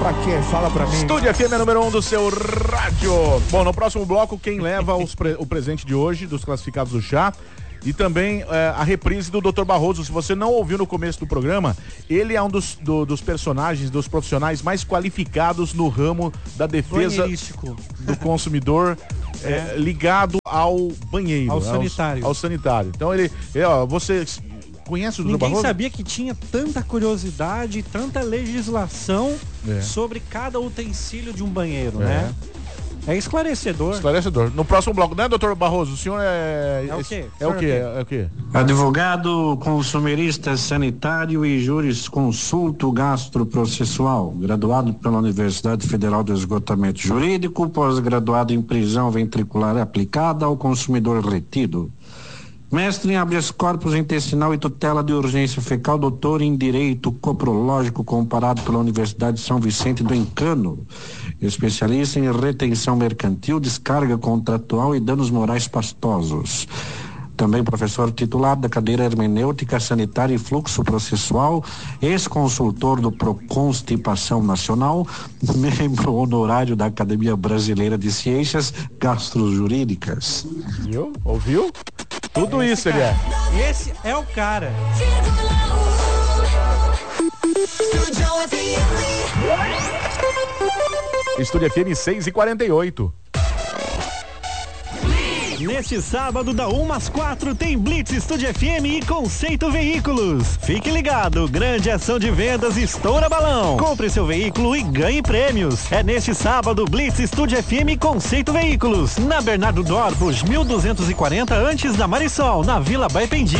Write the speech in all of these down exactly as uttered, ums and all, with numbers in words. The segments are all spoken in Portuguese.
pra quê? Fala pra mim. Estúdio F M é número um do seu rádio. Bom, no próximo bloco, quem leva os pre- o presente de hoje, dos classificados do chá, e também é, a reprise do doutor Barroso. Se você não ouviu no começo do programa, ele é um dos, do, dos personagens, dos profissionais mais qualificados no ramo da defesa do consumidor é, ligado ao banheiro. Ao sanitário. Ao, ao sanitário. Então ele, é, ó, você conhece o doutor Ninguém Barroso? sabia que tinha tanta curiosidade, tanta legislação É. sobre cada utensílio de um banheiro, É. né? É esclarecedor. Esclarecedor. No próximo bloco, né, doutor Barroso? O senhor é... É o quê? É o quê? É o quê? Advogado, consumerista sanitário e jurisconsulto gastroprocessual, graduado pela Universidade Federal do Esgotamento Jurídico, pós-graduado em prisão ventricular aplicada ao consumidor retido. Mestre em habeas corpus intestinal e tutela de urgência fecal, doutor em direito coprológico comparado pela Universidade de São Vicente do Encano, especialista em retenção mercantil, descarga contratual e danos morais pastosos. Também professor titular da cadeira hermenêutica sanitária e fluxo processual, ex-consultor do Proconstipação Nacional, membro honorário da Academia Brasileira de Ciências Gastrojurídicas. Viu? Ouviu? Tudo Esse isso ele cara, é. Esse é o cara. Estúdio F M seis e quarenta e oito. Neste sábado, da uma às quatro, tem Blitz Estúdio F M e Conceito Veículos. Fique ligado, grande ação de vendas estoura balão. Compre seu veículo e ganhe prêmios. É neste sábado, Blitz Estúdio F M e Conceito Veículos, na Bernardo Dorpus, mil duzentos e quarenta, antes da Marisol, na Vila Baipendi.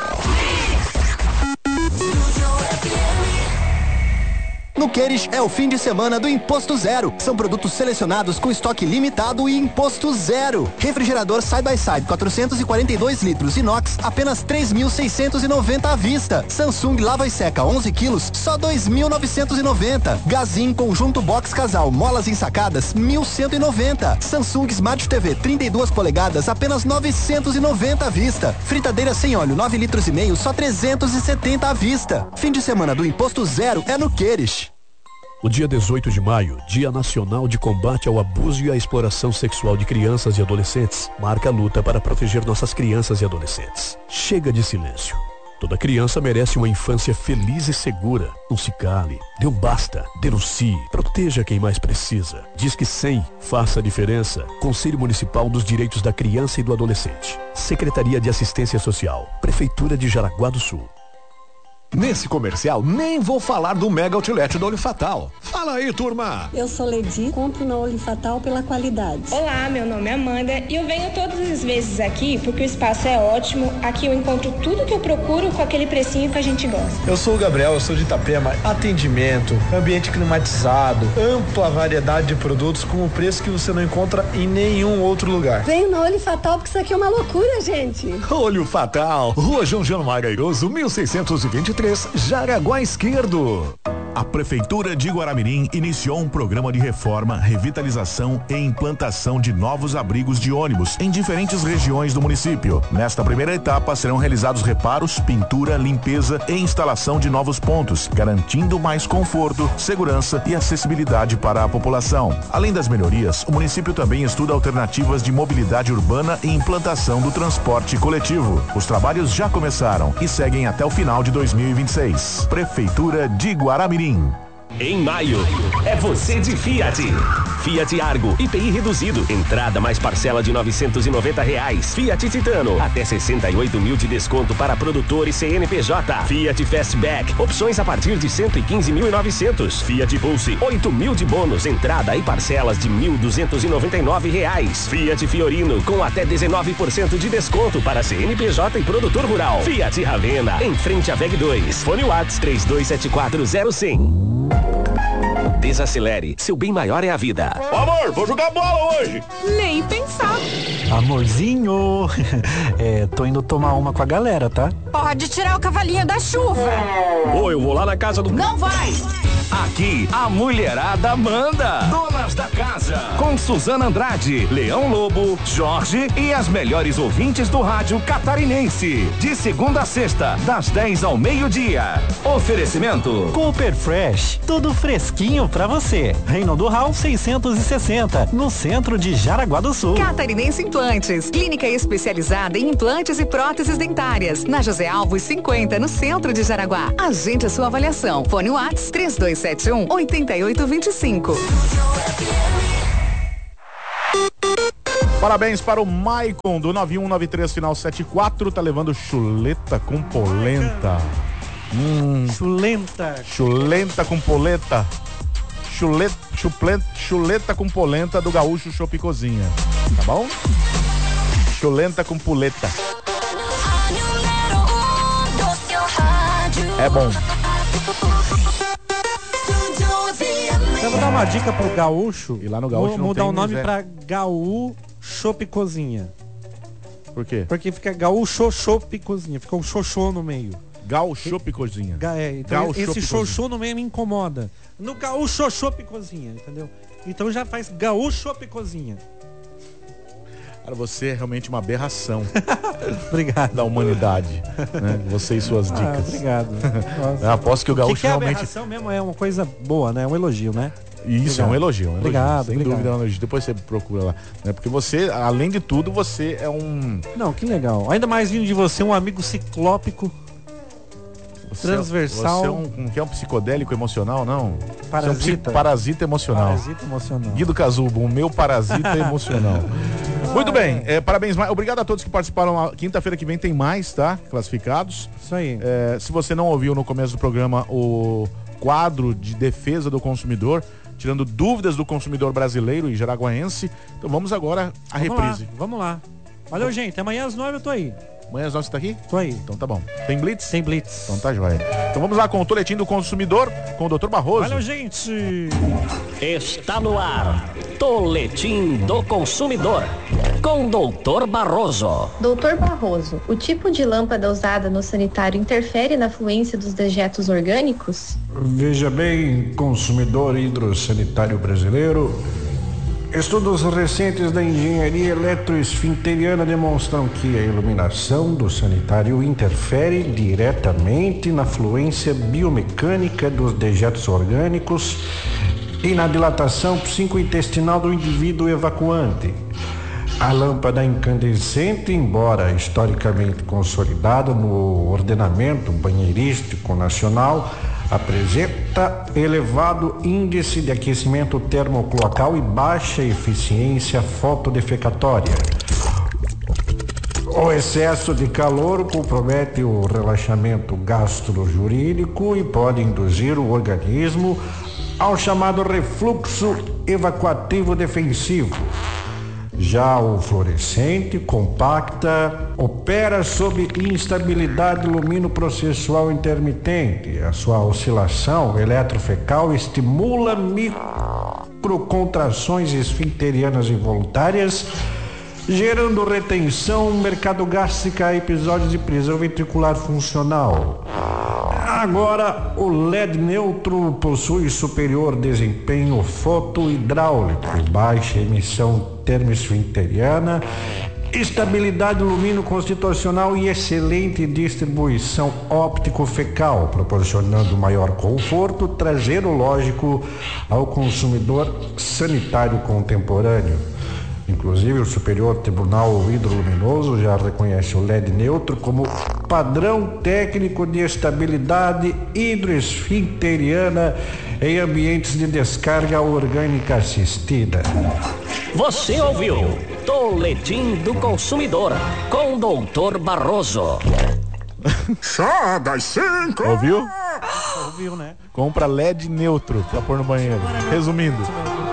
No Queires é o fim de semana do Imposto Zero. São produtos selecionados com estoque limitado e imposto zero. Refrigerador Side by Side quatrocentos e quarenta e dois litros inox, apenas três mil seiscentos e noventa à vista. Samsung Lava e Seca onze quilos, só dois mil novecentos e noventa. Gazin Conjunto Box Casal, molas ensacadas, mil cento e noventa. Samsung Smart T V trinta e duas polegadas, apenas novecentos e noventa à vista. Fritadeira sem óleo nove litros e meio, só trezentos e setenta à vista. Fim de semana do Imposto Zero é no Queires. O dia dezoito de maio, Dia Nacional de Combate ao Abuso e à Exploração Sexual de Crianças e Adolescentes, marca a luta para proteger nossas crianças e adolescentes. Chega de silêncio. Toda criança merece uma infância feliz e segura. Não se cale, dê um basta, denuncie, proteja quem mais precisa. Diz que cem faça a diferença. Conselho Municipal dos Direitos da Criança e do Adolescente. Secretaria de Assistência Social, Prefeitura de Jaraguá do Sul. Nesse comercial, nem vou falar do Mega Outlet do Olho Fatal. Fala aí, turma! Eu sou Ledi, compro na Olho Fatal pela qualidade. Olá, meu nome é Amanda e eu venho todas as vezes aqui porque o espaço é ótimo. Aqui eu encontro tudo que eu procuro com aquele precinho que a gente gosta. Eu sou o Gabriel, eu sou de Itapema. Atendimento, ambiente climatizado, ampla variedade de produtos com o preço que você não encontra em nenhum outro lugar. Venho na Olho Fatal porque isso aqui é uma loucura, gente. Olho Fatal, Rua João Januário Airoso, mil seiscentos e vinte e três, Jaraguá Esquerdo. A Prefeitura de Guaramirim iniciou um programa de reforma, revitalização e implantação de novos abrigos de ônibus em diferentes regiões do município. Nesta primeira etapa serão realizados reparos, pintura, limpeza e instalação de novos pontos, garantindo mais conforto, segurança e acessibilidade para a população. Além das melhorias, o município também estuda alternativas de mobilidade urbana e implantação do transporte coletivo. Os trabalhos já começaram e seguem até o final de dois mil e vinte e seis. Prefeitura de Guaramirim. Em maio, é você de Fiat. Fiat Argo, I P I reduzido, entrada mais parcela de novecentos e noventa reais. Fiat Titano, até sessenta e oito mil de desconto para produtor e C N P J. Fiat Fastback, opções a partir de cento e quinze mil e novecentos. Fiat Pulse, oito mil de bônus, entrada e parcelas de mil duzentos e noventa e nove reais. Fiat Fiorino, com até dezenove por cento de desconto para C N P J e produtor rural. Fiat Ravena, em frente à V E G dois. Fone Whats três dois sete quatro zero cem. Desacelere, seu bem maior é a vida. Ô amor, vou jogar bola hoje. Nem pensar. Amorzinho, é, tô indo tomar uma com a galera, tá? Pode tirar o cavalinho da chuva. Ou eu vou lá na casa do... Não vai! Aqui, a mulherada manda. Donas da casa. Com Suzana Andrade, Leão Lobo, Jorge e as melhores ouvintes do rádio catarinense. De segunda a sexta, das dez ao meio-dia. Oferecimento Cooper Fresh, tudo fresquinho pra você. Reinaldo Rau seiscentos e sessenta, no centro de Jaraguá do Sul. Catarinense Implantes, clínica especializada em implantes e próteses dentárias. Na José Alves cinquenta, no centro de Jaraguá. Agende a sua avaliação. Fone Whats três dois sete um, oito oito dois cinco. Parabéns para o Maicon do nove um nove três final setenta e quatro, tá levando chuleta com polenta. Hum. Chulenta. Chulenta com polenta. Chuleta, chuleta, chuleta com polenta do Gaúcho Chopp Cozinha. Tá bom? Chulenta com poleta. É bom. Eu vou dar uma dica pro Gaúcho. E lá no Gaúcho vou não mudar tem o nome miséria. pra Gaú Chopp Cozinha. Por quê? Porque fica Gaúcho Chopp Cozinha. Fica um xoxô no meio. Gaúcho Chopp Cozinha. Ga, é, então Gaúcho esse Chopp xoxô Cozinha. no meio me incomoda. No Gaúcho Chopp Cozinha, entendeu? Então já faz Gaúcho Chopp Cozinha. Cara, você é realmente uma aberração. Obrigado. Da humanidade, né? Você e suas dicas. Ah, obrigado. Eu aposto que o Gaúcho que que é realmente... aberração mesmo é uma coisa boa, né? É um elogio, né? Isso, obrigado. é um elogio. É um obrigado, elogio. Sem obrigado. dúvida é um elogio. Depois você procura lá. Né? Porque você, além de tudo, você é um... Não, que legal. Ainda mais vindo de você, um amigo ciclópico. Você transversal. É, você é um, um, que é um psicodélico emocional, não? Parasita. Você é um psico, parasita emocional. Parasita emocional. Guido Casubo, o meu parasita emocional. Muito bem, é, parabéns. Obrigado a todos que participaram. Quinta-feira que vem tem mais, tá? Classificados. Isso aí. É, se você não ouviu no começo do programa o quadro de defesa do consumidor, tirando dúvidas do consumidor brasileiro e jaraguaense, então vamos agora à vamos reprise. Lá, vamos lá. Valeu, gente. Amanhã às nove eu tô aí. Amanhã às nove você tá aqui? Tô aí. Então tá bom. Tem Blitz? Tem Blitz. Então tá joia. Então vamos lá com o Toletim do Consumidor, com o doutor Barroso. Valeu, gente. Está no ar. Toletim do Consumidor, com doutor Barroso. doutor Barroso, o tipo de lâmpada usada no sanitário interfere na fluência dos dejetos orgânicos? Veja bem, consumidor hidrossanitário brasileiro. Estudos recentes da engenharia eletroesfinteriana demonstram que a iluminação do sanitário interfere diretamente na fluência biomecânica dos dejetos orgânicos e na dilatação psicointestinal do indivíduo evacuante. A lâmpada incandescente, embora historicamente consolidada no ordenamento banheirístico nacional, apresenta elevado índice de aquecimento termocloacal e baixa eficiência fotodefecatória. O excesso de calor compromete o relaxamento gastrojurídico e pode induzir o organismo ao chamado refluxo evacuativo defensivo. Já o fluorescente compacta opera sob instabilidade luminoprocessual intermitente. A sua oscilação eletrofecal estimula microcontrações esfinterianas involuntárias, gerando retenção mercadogástrica e episódios de prisão ventricular funcional. Agora, o L E D neutro possui superior desempenho fotohidráulico, baixa emissão termoesfinteriana, estabilidade lumino-constitucional e excelente distribuição óptico-fecal, proporcionando maior conforto traserológico ao consumidor sanitário contemporâneo. Inclusive, o Superior Tribunal Hidroluminoso já reconhece o L E D neutro como padrão técnico de estabilidade hidroesfinteriana em ambientes de descarga orgânica assistida. Você ouviu Toletim do Consumidor, com doutor Barroso. Chá das cinco! Ouviu? Ouviu, né? Compra L E D neutro pra pôr no banheiro. Resumindo.